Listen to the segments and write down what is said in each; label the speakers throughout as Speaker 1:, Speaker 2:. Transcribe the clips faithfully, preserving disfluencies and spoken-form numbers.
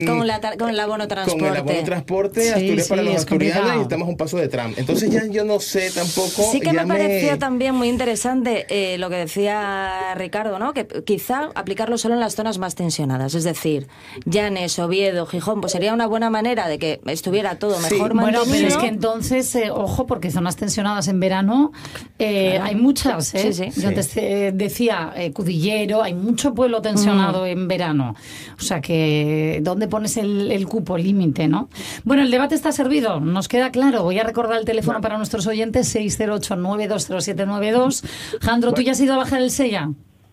Speaker 1: Con, la, con el abono transporte.
Speaker 2: Con el abono transporte,
Speaker 1: sí,
Speaker 2: Asturias
Speaker 1: sí,
Speaker 2: para los
Speaker 1: es
Speaker 2: asturianos,
Speaker 1: complicado.
Speaker 2: y estamos a un paso de Trump. Entonces ya yo no sé tampoco...
Speaker 1: Sí que
Speaker 2: ya
Speaker 1: me pareció
Speaker 2: me...
Speaker 1: también muy interesante eh, lo que decía Ricardo, ¿no? Que quizá aplicarlo solo en las zonas más tensionadas. Es decir, Llanes, Oviedo, Gijón, pues sería una buena manera de que estuviera todo
Speaker 2: Sí.
Speaker 1: mejor
Speaker 3: Bueno,
Speaker 1: mantenido.
Speaker 3: pero es que entonces, eh, ojo, porque zonas tensionadas en verano eh,
Speaker 1: Claro.
Speaker 3: hay muchas, ¿eh?
Speaker 1: Sí, sí.
Speaker 3: Yo antes eh, decía eh, Cudillero, hay mucho pueblo tensionado
Speaker 1: Mm.
Speaker 3: en verano. O sea que, ¿dónde pones el, el cupo límite, no? Bueno, el debate está servido, nos queda claro. Voy a recordar el teléfono para nuestros oyentes, seis cero ocho, nueve dos cero siete nueve dos. Jandro, ¿tú ya has ido a bajar el Sella?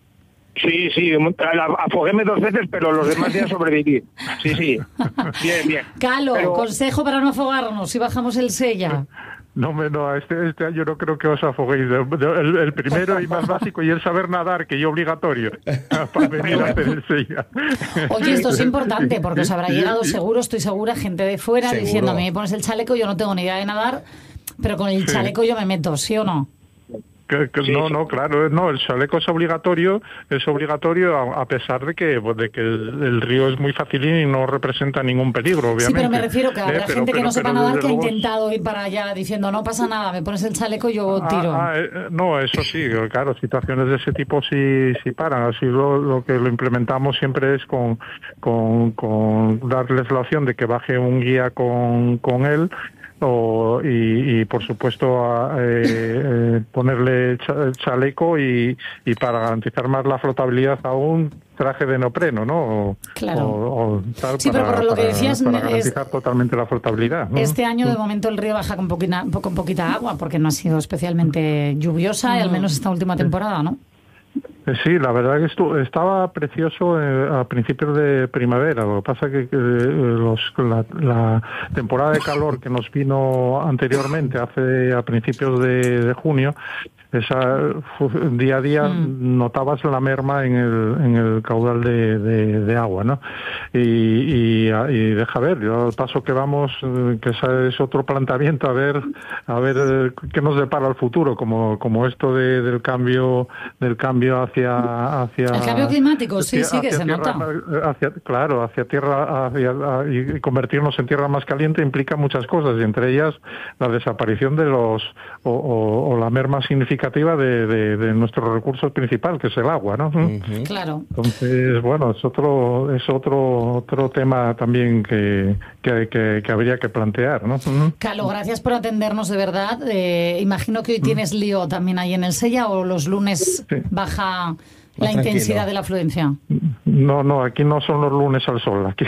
Speaker 4: Sí, sí, afoguéme dos veces, pero los demás días sobreviví. Sí, sí, bien, bien.
Speaker 3: Calo,
Speaker 4: Pero-
Speaker 3: consejo para no afogarnos si bajamos el Sella.
Speaker 5: No, me- no, este, este año no creo que os afoguéis. De- de- El, el primero y más básico y el saber nadar, que yo obligatorio para venir a hacer el Sella.
Speaker 3: Oye, esto es importante porque os habrá llegado seguro, estoy segura, gente de fuera
Speaker 2: Seguro.
Speaker 3: diciéndome, me pones el chaleco, yo no tengo ni idea de nadar, pero con el
Speaker 5: Sí.
Speaker 3: chaleco yo me meto, ¿sí o no?
Speaker 5: Que- que
Speaker 4: Sí,
Speaker 5: no,
Speaker 4: sí.
Speaker 5: no, claro, no, el chaleco es obligatorio, es obligatorio a, a pesar de que, pues, de que el, el río es muy facilín y no representa ningún peligro, obviamente.
Speaker 3: Sí, pero me refiero que habrá
Speaker 5: Eh, pero-
Speaker 3: gente que
Speaker 5: pero-
Speaker 3: no sepa
Speaker 5: pero
Speaker 3: nadar
Speaker 5: desde
Speaker 3: que ha
Speaker 5: luego-
Speaker 3: intentado ir para allá diciendo, no pasa nada, me pones el chaleco y yo tiro.
Speaker 5: Ah, ah, eh, no, eso sí, claro, situaciones de ese tipo sí, sí paran. Así lo, lo que lo implementamos siempre es con, con, con darles la opción de que baje un guía con, con él. O, y, y por supuesto a, eh, eh, ponerle cha- chaleco y, y para garantizar más la flotabilidad aún traje de neopreno, ¿no? O,
Speaker 3: Claro.
Speaker 5: o- o tal,
Speaker 3: Sí, pero
Speaker 5: para-
Speaker 3: por lo que
Speaker 5: para-
Speaker 3: decías,
Speaker 5: para
Speaker 3: es-
Speaker 5: garantizar totalmente la flotabilidad, ¿no?
Speaker 3: Este año de momento el río baja con poquita, con poquita agua porque no ha sido especialmente lluviosa y al menos esta última temporada, ¿no?
Speaker 5: Eh, Sí, la verdad que estu- estaba precioso eh, a principios de primavera. Lo que pasa que, que, eh, los, la, la temporada de calor que nos vino anteriormente, hace a principios de, de junio, esa fu- día a día
Speaker 3: Mm.
Speaker 5: notabas la merma en el, en el caudal de, de, de agua, ¿no? Y, y, a- y deja ver, yo al paso que vamos, eh, que ese es otro planteamiento, a ver, a ver eh, qué nos depara el futuro, como, como esto de, del cambio, del cambio hacia, hacia
Speaker 3: El cambio climático, sí,
Speaker 5: hacia-
Speaker 3: sí que
Speaker 5: hacia
Speaker 3: se
Speaker 5: tierra
Speaker 3: nota.
Speaker 5: más- hacia- claro, hacia tierra, hacia, a- y convertirnos en tierra más caliente implica muchas cosas, y entre ellas la desaparición de los, o, o, o la merma significativa de, de, de nuestro recurso principal, que es el agua, ¿no?
Speaker 2: Ujú.
Speaker 3: Claro.
Speaker 5: Entonces, bueno, es otro, es otro, otro tema también que, que, que, que habría que plantear, ¿no? Ujú.
Speaker 3: Calo, gracias por atendernos de verdad. Eh, imagino que hoy tienes lío también ahí en el Sella o los lunes
Speaker 5: Sí.
Speaker 3: baja
Speaker 2: Más
Speaker 3: la intensidad
Speaker 2: tranquilo.
Speaker 3: de la afluencia.
Speaker 5: No, no, aquí no son los lunes al sol. Aquí.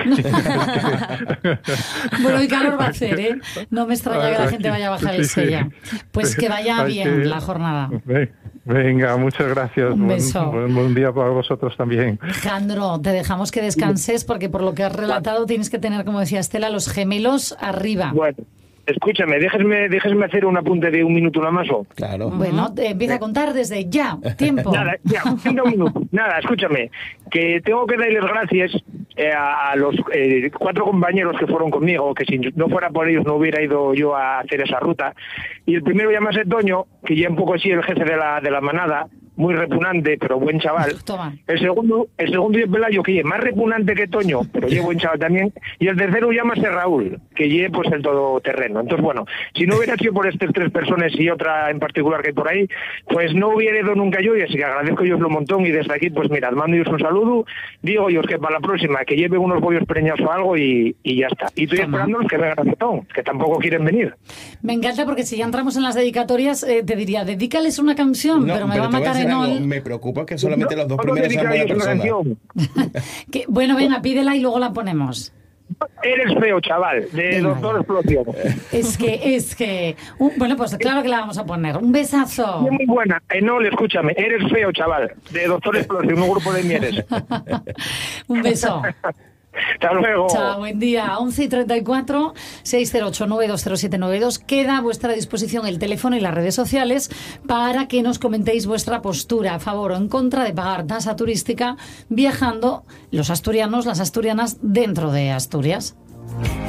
Speaker 3: Bueno, y calor va a hacer, ¿eh? No me extraña que la gente vaya a bajar el
Speaker 5: Sí, sí.
Speaker 3: Sella. Pues que vaya
Speaker 5: Hay
Speaker 3: bien
Speaker 5: que-
Speaker 3: la jornada.
Speaker 5: Venga, muchas gracias.
Speaker 3: Un beso.
Speaker 5: Buen, buen, buen día para vosotros también.
Speaker 3: Jandro, te dejamos que descanses porque por lo que has relatado tienes que tener, como decía Estela, los gemelos arriba.
Speaker 4: Bueno, escúchame, déjesme, déjesme hacer un apunte de un minuto nada más. ¿O?
Speaker 2: Claro.
Speaker 3: Bueno, te empieza a contar desde ya. Tiempo.
Speaker 4: Nada, ya, un minuto. Nada, escúchame, que tengo que darles gracias eh, a, a los eh, cuatro compañeros que fueron conmigo, que si no fuera por ellos no hubiera ido yo a hacer esa ruta. Y el primero llamase Toño, que ya un poco así el jefe de la, de la manada, muy repugnante, pero buen chaval.
Speaker 3: Toma.
Speaker 4: El segundo, el segundo es Pelayo, que es más repugnante que Toño, pero es buen chaval también. Y el tercero llámase Raúl, que lleve pues el todoterreno. Entonces, bueno, si no hubiera sido por estas tres personas y otra en particular que hay por ahí, pues no hubiera ido nunca yo, y así que agradezco yo un montón. Y desde aquí, pues mirad, mando yo un saludo, digo yo que para la próxima, que lleve unos bollos preñados o algo y, y ya está. Y estoy
Speaker 3: Toma.
Speaker 4: esperándolos que vengan a Cetón, que tampoco quieren venir.
Speaker 3: Me encanta porque si ya entramos en las dedicatorias, eh, te diría, dedícales una canción,
Speaker 2: No,
Speaker 3: pero me va a
Speaker 2: te voy
Speaker 3: matar
Speaker 2: decir
Speaker 3: en
Speaker 2: algo,
Speaker 3: all.
Speaker 2: me preocupa que solamente los dos
Speaker 4: No, no
Speaker 2: primeros sean
Speaker 4: dedica
Speaker 2: buenas
Speaker 4: ellos una
Speaker 2: personas.
Speaker 4: canción.
Speaker 3: Que, bueno, venga, pídela y luego la ponemos.
Speaker 4: Eres feo, chaval, de
Speaker 3: Venga.
Speaker 4: Doctor Explosión.
Speaker 3: Es que, es que... un- bueno, pues claro que la vamos a poner. Un besazo.
Speaker 4: Es muy buena. Eh, no, escúchame, eres feo, chaval, de Doctor Explosión, un grupo de mieres.
Speaker 3: Un beso.
Speaker 4: Hasta luego.
Speaker 3: Chao, buen día. once y treinta y cuatro, seis cero ocho, nueve dos cero siete nueve dos. Queda a vuestra disposición el teléfono y las redes sociales para que nos comentéis vuestra postura a favor o en contra de pagar tasa turística viajando los asturianos, las asturianas dentro de Asturias.